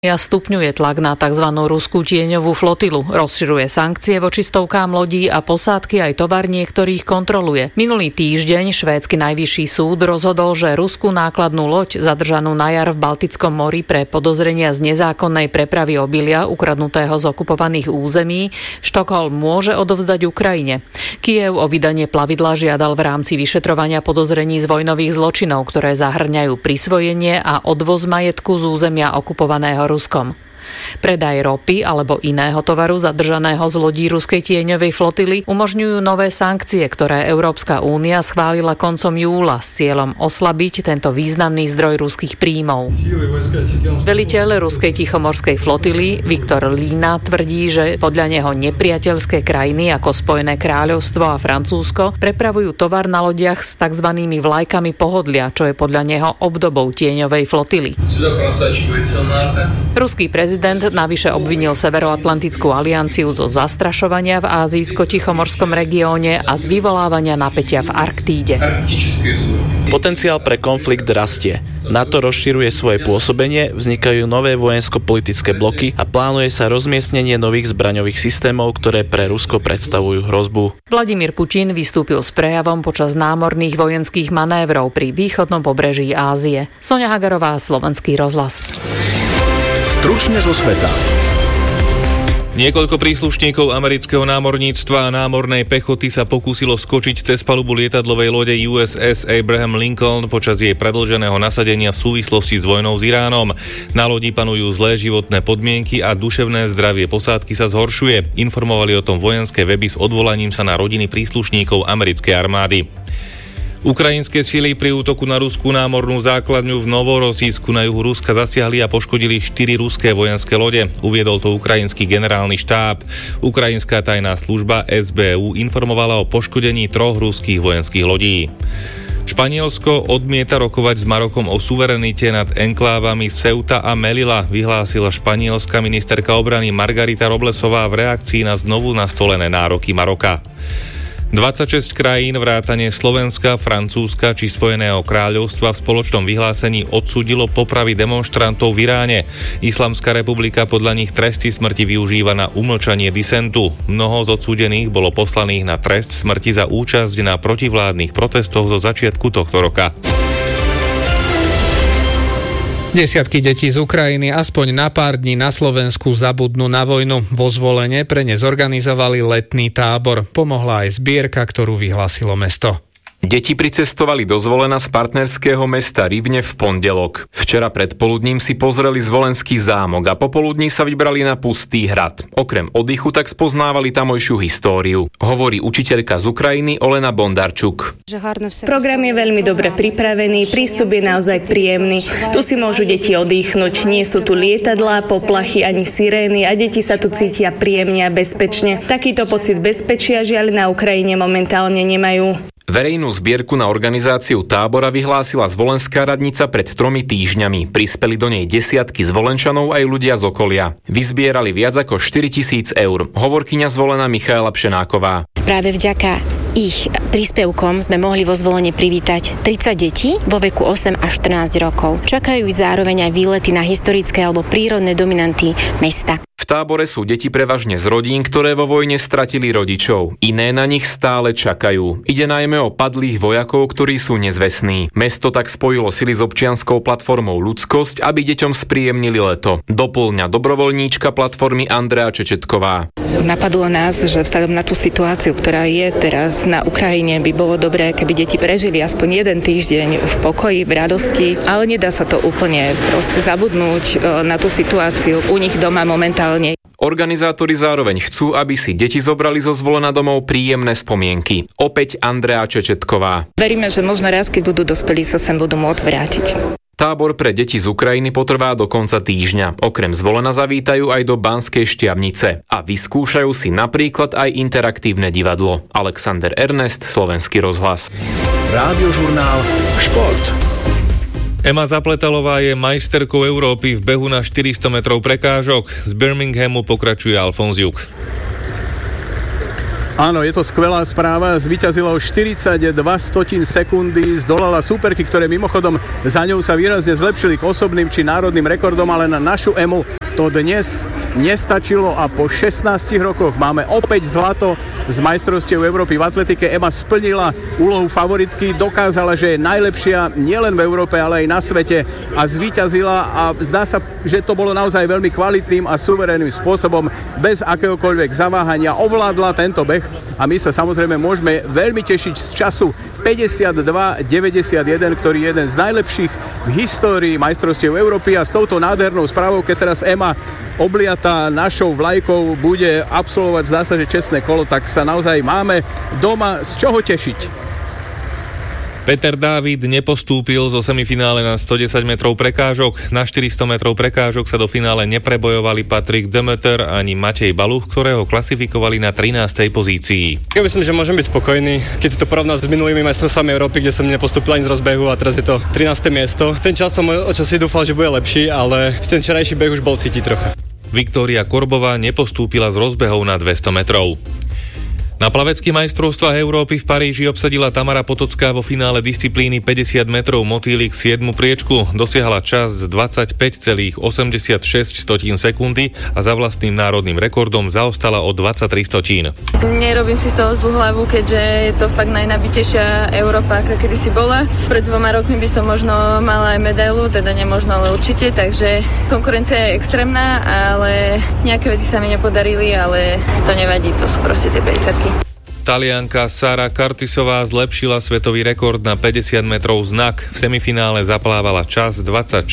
Stupňuje tlak na tzv. Ruskú tieňovú flotilu, rozširuje sankcie voči stovkám lodí a posádky aj tovarní, ktorých kontroluje. Minulý týždeň švédsky najvyšší súd rozhodol, že ruskú nákladnú loď zadržanú na jar v Baltickom mori pre podozrenia z nezákonnej prepravy obilia ukradnutého z okupovaných území Štokholm môže odovzdať Ukrajine. Kyjev o vydanie plavidla žiadal v rámci vyšetrovania podozrení z vojnových zločinov, ktoré zahŕňajú prisvojenie a odvoz majetku z územia okupovaného Ruskom. Predaj ropy alebo iného tovaru zadržaného z lodí ruskej tieňovej flotily umožňujú nové sankcie, ktoré Európska únia schválila koncom júla s cieľom oslabiť tento významný zdroj ruských príjmov. Veliteľ ruskej tichomorskej flotily Viktor Lína tvrdí, že podľa neho nepriateľské krajiny ako Spojené kráľovstvo a Francúzsko prepravujú tovar na lodiach s tzv. Vlajkami pohodlia, čo je podľa neho obdobou tieňovej flotily. Ruský prezident navyše obvinil Severoatlantickú alianciu zo zastrašovania v Ázijsko-Tichomorskom regióne a z vyvolávania napätia v Arktíde. Potenciál pre konflikt rastie. NATO rozširuje svoje pôsobenie, vznikajú nové vojensko-politické bloky a plánuje sa rozmiestnenie nových zbraňových systémov, ktoré pre Rusko predstavujú hrozbu. Vladimír Putin vystúpil s prejavom počas námorných vojenských manévrov pri východnom pobreží Ázie. Soňa Hagarová, Slovenský rozhlas. Stručne zo sveta. Niekoľko príslušníkov amerického námorníctva a námornej pechoty sa pokúsilo skočiť cez palubu lietadlovej lode USS Abraham Lincoln počas jej predĺženého nasadenia v súvislosti s vojnou s Iránom. Na lodi panujú zlé životné podmienky a duševné zdravie posádky sa zhoršuje. Informovali o tom vojenské weby s odvolaním sa na rodiny príslušníkov americkej armády. Ukrajinské sily pri útoku na ruskú námornú základňu v Novorosísku na juhu Ruska zasiahli a poškodili 4 ruské vojenské lode. Uviedol to ukrajinský generálny štáb. Ukrajinská tajná služba SBU informovala o poškodení 3 ruských vojenských lodí. Španielsko odmieta rokovať s Marokom o suverenite nad enklávami Ceuta a Melilla, vyhlásila španielská ministerka obrany Margarita Roblesová v reakcii na znovu nastolené nároky Maroka. 26 krajín vrátane Slovenska, Francúzska či Spojeného kráľovstva v spoločnom vyhlásení odsúdilo popravy demonštrantov v Iráne. Islamská republika podľa nich tresty smrti využíva na umlčanie disentu. Mnoho z odsúdených bolo poslaných na trest smrti za účasť na protivládnych protestoch zo začiatku tohto roka. Desiatky detí z Ukrajiny aspoň na pár dní na Slovensku zabudnú na vojnu. Vo Zvolene pre ne zorganizovali letný tábor. Pomohla aj zbierka, ktorú vyhlásilo mesto. Deti pricestovali do Zvolena z partnerského mesta Rivne v pondelok. Včera predpoludním si pozreli Zvolenský zámok a popoludní sa vybrali na Pustý hrad. Okrem oddychu tak spoznávali tamojšiu históriu. Hovorí učiteľka z Ukrajiny Olena Bondarčuk. Program je veľmi dobre pripravený, prístup je naozaj príjemný. Tu si môžu deti oddychnúť, nie sú tu lietadlá, poplachy ani sirény a deti sa tu cítia príjemne a bezpečne. Takýto pocit bezpečia žiaľ na Ukrajine momentálne nemajú. Verejnú zbierku na organizáciu tábora vyhlásila Zvolenská radnica pred 3 týždňami. Prispeli do nej desiatky Zvolenčanov aj ľudia z okolia. Vyzbierali viac ako 4 000 eur. Hovorkyňa Zvolena Michaela Pšenáková. Práve vďaka ich príspevkom sme mohli vo Zvolene privítať 30 detí vo veku 8 až 14 rokov. Čakajú ich zároveň aj výlety na historické alebo prírodné dominanty mesta. V tábore sú deti prevažne z rodín, ktoré vo vojne stratili rodičov. Iné na nich stále čakajú. Ide najmä o padlých vojakov, ktorí sú nezvestní. Mesto tak spojilo sily s občianskou platformou Ľudskosť, aby deťom spríjemnili leto. Doplňa dobrovoľníčka platformy Andrea Čečetková. Napadlo nás, že vzhľadom na tú situáciu, ktorá je teraz na Ukrajine, by bolo dobré, keby deti prežili aspoň 1 týždeň v pokoji, v radosti, ale nedá sa to úplne proste zabudnúť na tú situáciu u nich doma momentálne. Organizátori zároveň chcú, aby si deti zobrali zo Zvolena domov príjemné spomienky. Opäť Andrea Čečetková. Veríme, že možno raz, keď budú dospelí, sa sem budú môcť vrátiť. Tábor pre deti z Ukrajiny potrvá do konca týždňa. Okrem Zvolena zavítajú aj do Banskej Štiavnice a vyskúšajú si napríklad aj interaktívne divadlo. Alexander Ernest, Slovenský rozhlas. Rádiožurnál Šport. Ema Zapletalová je majsterkou Európy v behu na 400 metrov prekážok. Z Birminghamu pokračuje Alfonz Juk. Áno, je to skvelá správa. Zvíťazila o 42 sekundy, zdolala súperky, ktoré mimochodom za ňou sa výrazne zlepšili k osobným či národným rekordom, ale na našu Emu to dnes nestačilo a po 16 rokoch máme opäť zlato z majstrovstiev Európy v atletike. Ema splnila úlohu favoritky, dokázala, že je najlepšia nielen v Európe, ale aj na svete a zvíťazila a zdá sa, že to bolo naozaj veľmi kvalitným a suverénnym spôsobom, bez akéhokoľvek zaváhania ovládla tento beh a my sa samozrejme môžeme veľmi tešiť z času 52-91, ktorý je jeden z najlepších v histórii majstrovstiev Európy a s touto nádhernou správou, keď teraz Ema obliatá našou vlajkou bude absolvovať, zdá sa, že čestné kolo, tak sa naozaj máme doma z čoho tešiť. Peter Dávid nepostúpil zo semifinále na 110 metrov prekážok. Na 400 metrov prekážok sa do finále neprebojovali Patrik Demeter ani Matej Baluch, ktorého klasifikovali na 13. pozícii. Ja myslím, že môžem byť spokojný, keď si to porovná s minulými majstrovstvami Európy, kde som nepostúpil ani z rozbehu a teraz je to 13. miesto. Ten čas som očasí dúfal, že bude lepší, ale ten včerajší beh už bol cítiť trocha. Viktória Korbová nepostúpila z rozbehov na 200 metrov. Na plaveckých majstrovstvách Európy v Paríži obsadila Tamara Potocká vo finále disciplíny 50 metrov motýlik 7. priečku. Dosiahla čas 25,86 sekundy a za vlastným národným rekordom zaostala o 23 stotín. Nerobím si z toho zlú hlavu, keďže je to fakt najnabitejšia Európa, aká kedysi bola. Pred 2 rokmi by som možno mala aj medailu, teda nemožno, ale určite, takže konkurencia je extrémna, ale nejaké veci sa mi nepodarili, ale to nevadí, to sú proste tie 50-ky. Talianka Sara Curtisová zlepšila svetový rekord na 50 metrov znak. V semifinále zaplávala čas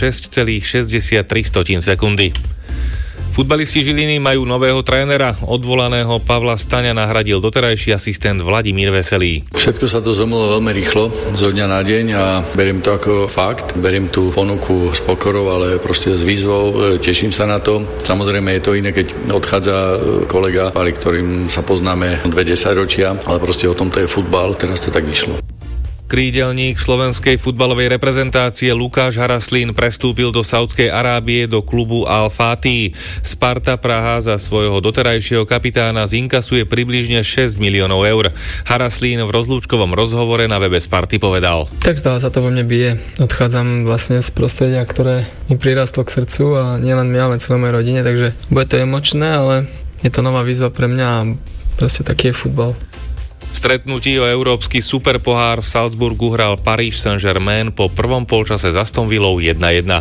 26,63 sekundy. Futbalisti Žiliny majú nového trénera. Odvolaného Pavla Staňa nahradil doterajší asistent Vladimír Veselý. Všetko sa to zomlo veľmi rýchlo, zo dňa na deň a beriem to ako fakt. Beriem tú ponuku s pokorou, ale proste s výzvou. Teším sa na to. Samozrejme je to iné, keď odchádza kolega, ktorým sa poznáme 20 ročia, ale proste o tom to je futbal. Teraz to tak vyšlo. Krídelník slovenskej futbalovej reprezentácie Lukáš Haraslín prestúpil do Saudskej Arábie do klubu Al-Fatih. Sparta Praha za svojho doterajšieho kapitána zinkasuje približne 6 miliónov eur. Haraslín v rozlúčkovom rozhovore na webe Sparty povedal: Tak stále sa to vo mne bije. Odchádzam vlastne z prostredia, ktoré mi prirastlo k srdcu a nielen mňa, ale celej mojej rodine, takže bude to emočné, ale je to nová výzva pre mňa a proste taký je futbal. V stretnutí o európsky superpohár v Salzburgu hral Paris Saint-Germain po prvom polčase s Aston Villou 1-1.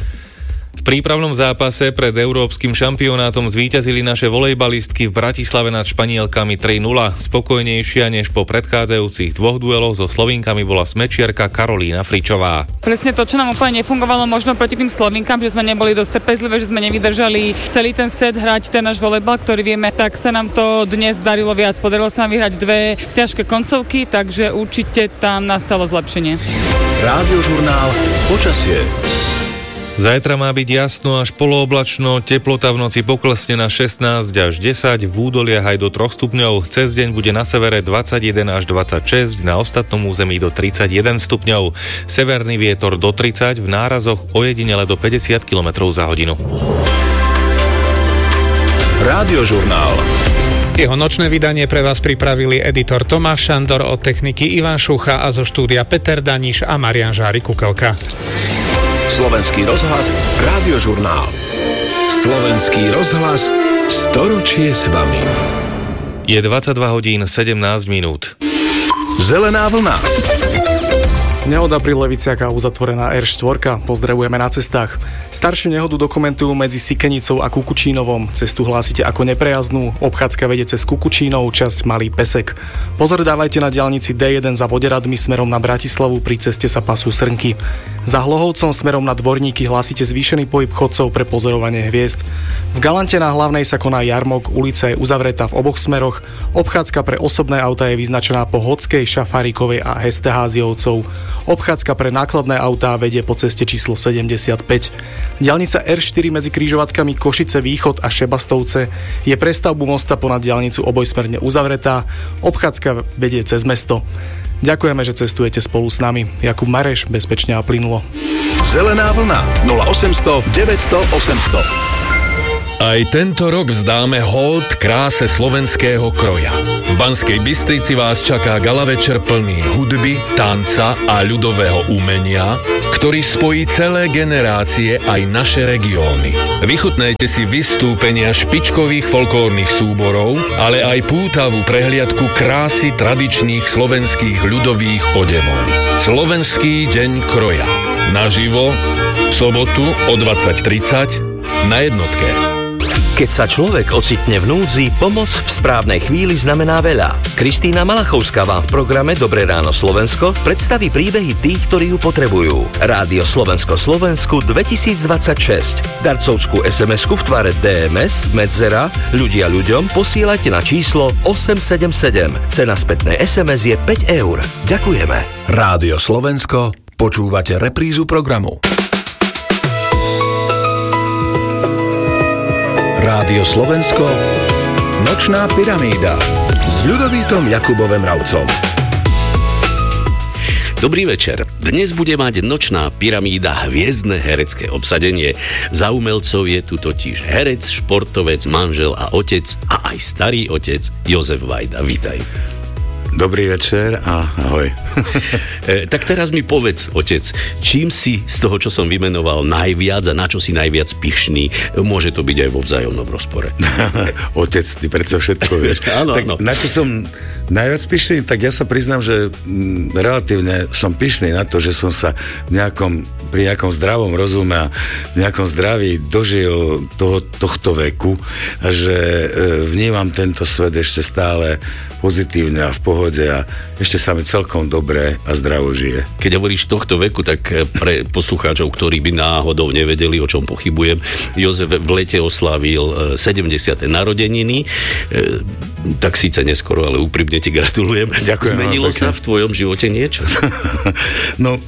V prípravnom zápase pred európskym šampionátom zvíťazili naše volejbalistky v Bratislave nad Španielkami 3-0. Spokojnejšia než po predchádzajúcich 2 dueloch so Slovínkami bola smečierka Karolína Fričová. Presne to, čo nám úplne nefungovalo možno proti tým Slovínkam, že sme neboli dosť trpezlivé, že sme nevydržali celý ten set hrať ten náš volejbal, ktorý vieme, tak sa nám to dnes darilo viac. Podarilo sa nám vyhrať 2 ťažké koncovky, takže určite tam nastalo zlepšenie. Rádiožurnál počasie. Zajtra má byť jasno až polooblačno, teplota v noci poklesne na 16 až 10, v údoliach aj do 3 stupňov. Cez deň bude na severe 21 až 26, na ostatnom území do 31 stupňov. Severný vietor do 30, v nárazoch ojedinele do 50 km za hodinu. Rádiožurnál. Jeho nočné vydanie pre vás pripravili editor Tomáš Šandor, od techniky Ivan Šucha a zo štúdia Peter Daniš a Marián Žári-Kukelka. Slovenský rozhlas, Rádiožurnál. Slovenský rozhlas, storočie s vami. Je 22 hodín 17 minút. Zelená vlna. Nehoda pri Leviciach a uzatvorená R4. Pozdravujeme na cestách. Staršiu nehodu dokumentujú medzi Sikenicou a Kukučínovom. Cestu hlásite ako neprejazdnú. Obchádzka vedie cez Kukučínov, časť Malý Pesek. Pozor dávajte na diaľnici D1 za Voderadmi smerom na Bratislavu, pri ceste sa pasú srnky. Za Hlohovcom smerom na Dvorníky hlásite zvýšený pohyb chodcov pre pozorovanie hviezd. V Galante na Hlavnej sa koná jarmok, ulica je uzavretá v oboch smeroch. Obchádzka pre osobné autá je vyznačená po Hodskej, Šafárikovej a Hesteháziovcov. Obchádzka pre nákladné autá vedie po ceste číslo 75. Diaľnica R4 medzi križovatkami Košice Východ a Šebastovce je pre stavbu mosta ponad diaľnicu obojsmerne uzavretá. Obchádzka vedie cez mesto. Ďakujeme, že cestujete spolu s nami. Jakub Mareš, bezpečne a plynulo. Zelená vlna 0800 900 800. Aj tento rok vzdáme hold kráse slovenského kroja. V Banskej Bystrici vás čaká gala večer plný hudby, tanca a ľudového umenia, ktorý spojí celé generácie aj naše regióny. Vychutnajte si vystúpenia špičkových folklórnych súborov, ale aj pútavú prehliadku krásy tradičných slovenských ľudových odevov. Slovenský deň kroja. Naživo v sobotu o 20:30 na Jednotke. Keď sa človek ocitne v núdzi, pomoc v správnej chvíli znamená veľa. Kristína Malachovská vám v programe Dobré ráno Slovensko predstaví príbehy tých, ktorí ju potrebujú. Rádio Slovensko Slovensku 2026. Darcovskú SMS-ku v tvare DMS, medzera, ľudia ľuďom posielajte na číslo 877. Cena spätnej SMS je 5 eur. Ďakujeme. Rádio Slovensko, počúvate reprízu programu. Rádio Slovensko, Nočná pyramída s Ľudovítom Jakubom Mravcom. Dobrý večer. Dnes bude mať Nočná pyramída hviezdne herecké obsadenie. Za umelcov je tu totiž herec, športovec, manžel a otec a aj starý otec Jozef Vajda. Vítaj. Dobrý večer a ahoj. Tak teraz mi povedz, otec, čím si z toho, čo som vymenoval, najviac a na čo si najviac pyšný? Môže to byť aj vo vzájomnom rozpore. Otec, ty predsa všetko vieš. Áno, tak na čo som najviac pyšný? Tak ja sa priznám, že relatívne som pyšný na to, že som sa pri nejakom zdravom rozume a v nejakom zdraví dožil tohto veku a že vnímam tento svet ešte stále pozitívne a v pohode a ešte sa mi celkom dobre a zdravo žije. Keď hovoríš tohto veku, tak pre poslucháčov, ktorí by náhodou nevedeli, o čom pochybujem, Jozef v lete oslávil 70. narodeniny, tak síce neskoro, ale úprimne ti gratulujem. Ďakujem. Zmenilo sa v tvojom živote niečo? No,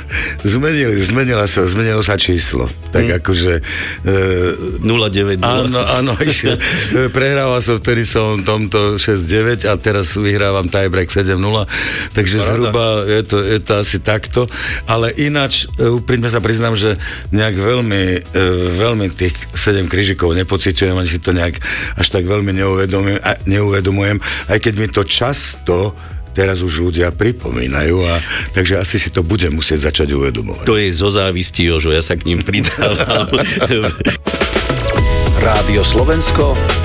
zmenilo sa číslo. Tak akože 090. Áno, prehrával som, vtedy som tomto 6-9 a teraz vyhrávam tiebreak 7-0, takže zhruba je to asi takto, ale ináč úprimne sa priznám, že nejak veľmi tých 7 krížikov nepociťujem, ani si to nejak až tak veľmi neuvedomujem, aj keď mi to často teraz už ľudia pripomínajú, takže asi si to budem musieť začať uvedomovať. To je zo závisti, Jožo, ja sa k ním pridávam. Rádio Slovensko,